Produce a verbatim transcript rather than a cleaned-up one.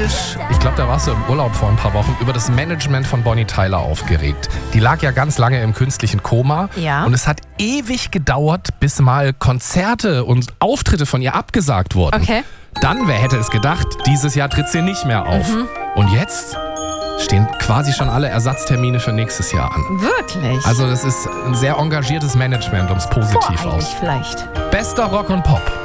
tierisch, ich glaube, da warst du im Urlaub vor ein paar Wochen, über das Management von Bonnie Tyler aufgeregt. Die lag ja ganz lange im künstlichen Koma. Ja. Und es hat ewig gedauert, bis mal Konzerte und Auftritte von ihr abgesagt wurden. Okay. Dann, wer hätte es gedacht, dieses Jahr tritt sie nicht mehr auf. Mhm. Und jetzt stehen quasi schon alle Ersatztermine für nächstes Jahr an. Wirklich? Also das ist ein sehr engagiertes Management, um es positiv Voreilig aus. vielleicht. Bester Rock und Pop.